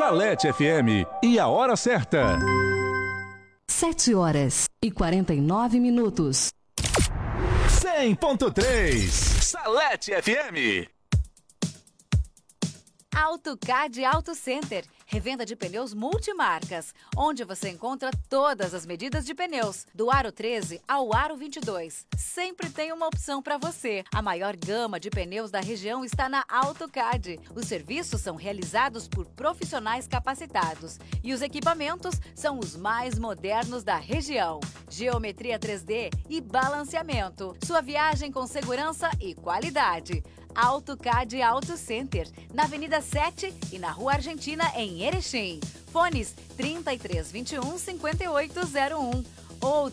Salete FM e a hora certa. 7h49. 100.3 Salete FM. AutoCAD Auto Center, revenda de pneus multimarcas, onde você encontra todas as medidas de pneus, do aro 13 ao aro 22. Sempre tem uma opção para você. A maior gama de pneus da região está na AutoCAD. Os serviços são realizados por profissionais capacitados e os equipamentos são os mais modernos da região. Geometria 3D e balanceamento. Sua viagem com segurança e qualidade. AutoCAD Auto Center, na Avenida 7 e na Rua Argentina, em Erechim. Fones 3321-5801 ou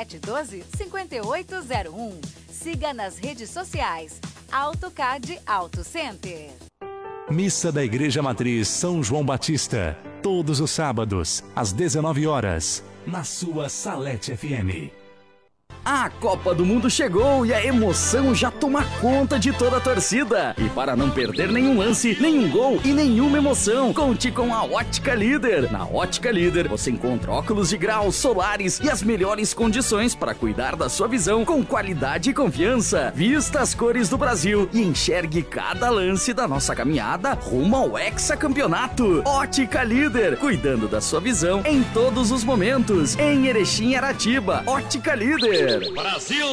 3712-5801. Siga nas redes sociais. AutoCAD Auto Center. Missa da Igreja Matriz São João Batista. Todos os sábados, às 19 horas, na sua Salete FM. A Copa do Mundo chegou e a emoção já toma conta de toda a torcida. E para não perder nenhum lance, nenhum gol e nenhuma emoção, conte com a Ótica Líder. Na Ótica Líder, você encontra óculos de grau, solares e as melhores condições para cuidar da sua visão com qualidade e confiança. Vista as cores do Brasil e enxergue cada lance da nossa caminhada rumo ao hexacampeonato. Ótica Líder, cuidando da sua visão em todos os momentos. Em Erechim, Aratiba, Ótica Líder. Brasil!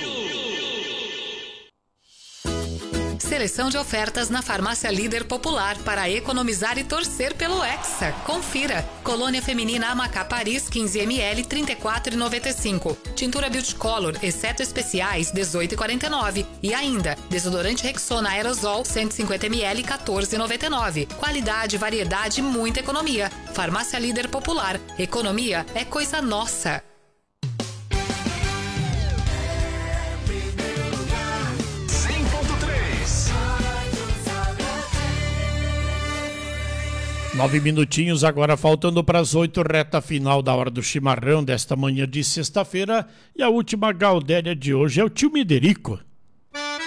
Seleção de ofertas na Farmácia Líder Popular para economizar e torcer pelo Hexa. Confira. Colônia feminina Amacá Paris 15 ml 34,95. Tintura Beauty Color, exceto especiais 18,49. E ainda, desodorante Rexona Aerosol 150 ml 14,99. Qualidade, variedade e muita economia. Farmácia Líder Popular. Economia é coisa nossa. 9 minutinhos agora, faltando para as 8, reta final da hora do chimarrão desta manhã de sexta-feira. E a última gaudéria de hoje é o tio Mederico.